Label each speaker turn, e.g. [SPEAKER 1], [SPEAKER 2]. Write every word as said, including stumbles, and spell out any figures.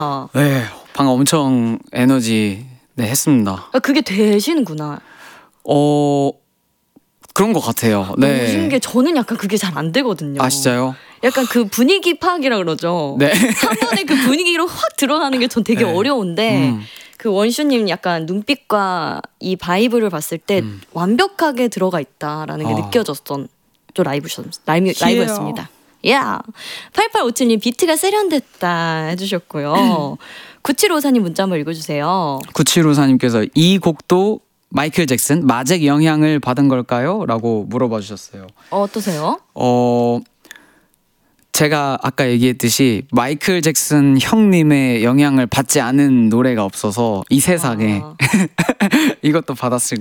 [SPEAKER 1] 아,
[SPEAKER 2] 네, 방금 엄청 에너지 네, 했습니다.
[SPEAKER 1] 그게 되시는구나.
[SPEAKER 2] 어 그런 것 같아요.
[SPEAKER 1] 너무
[SPEAKER 2] 네.
[SPEAKER 1] 신기해. 저는 약간 그게 잘 안 되거든요.
[SPEAKER 2] 아 진짜요?
[SPEAKER 1] 약간 그 분위기 파악이라 그러죠.
[SPEAKER 2] 네.
[SPEAKER 1] 한 번에 그 분위기로 확 들어가는 게 전 되게
[SPEAKER 2] 네.
[SPEAKER 1] 어려운데
[SPEAKER 2] 음.
[SPEAKER 1] 그 원슈님 약간 눈빛과 이 바이브를 봤을 때
[SPEAKER 2] 음.
[SPEAKER 1] 완벽하게 들어가 있다라는 게
[SPEAKER 2] 아.
[SPEAKER 1] 느껴졌던 저 라이브, 라이브, 라이브였습니다. 야 yeah. 팔팔오칠님 비트가 세련됐다 해주셨고요. 구칠오사님 문자 한번 읽어주세요.
[SPEAKER 2] 구칠오사님께서 이 곡도 마이클 잭슨 마잭 영향을 받은 걸까요? 라고 물어봐 주셨어요.
[SPEAKER 1] 어, 어떠세요?
[SPEAKER 2] 어 제가 아까 얘기했듯이 마이클 잭슨 형님의 영향을 받지 않은 노래가 없어서 이 세상에
[SPEAKER 1] 아.
[SPEAKER 2] 이것도 받았을